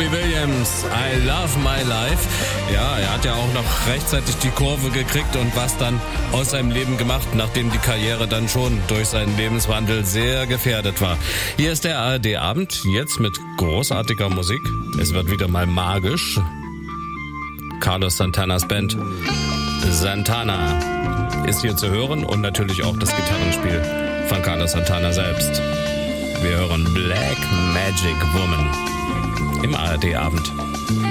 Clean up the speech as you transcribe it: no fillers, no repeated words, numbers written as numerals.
Robbie Williams, I Love My Life. Ja, er hat ja auch noch rechtzeitig die Kurve gekriegt und was dann aus seinem Leben gemacht, nachdem die Karriere dann schon durch seinen Lebenswandel sehr gefährdet war. Hier ist der ARD-Abend, jetzt mit großartiger Musik. Es wird wieder mal magisch. Carlos Santanas Band Santana ist hier zu hören und natürlich auch das Gitarrenspiel von Carlos Santana selbst. Wir hören Black Magic Woman im ARD-Abend.